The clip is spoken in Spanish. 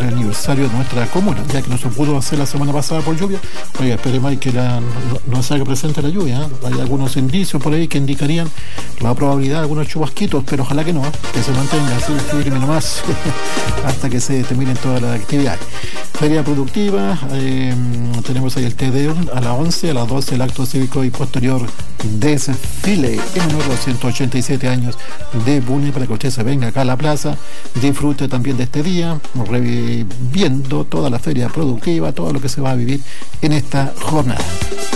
el aniversario de nuestra comuna, ya que no se pudo hacer la semana pasada por lluvia. Oiga, esperemos ahí que no se haga presente la lluvia, ¿eh? Hay algunos indicios por ahí que indicarían la probabilidad de algunos chubasquitos, pero ojalá que no, que se mantenga así firme nomás hasta que se terminen todas las actividades. Feria productiva, tenemos ahí el TDU a las 11, a las 12 el acto cívico y posterior desfile en honor a los 187 años de Buni, para que usted se venga acá a la plaza, disfrute también de este día, reviviendo toda la feria productiva, todo lo que se va a vivir en esta jornada.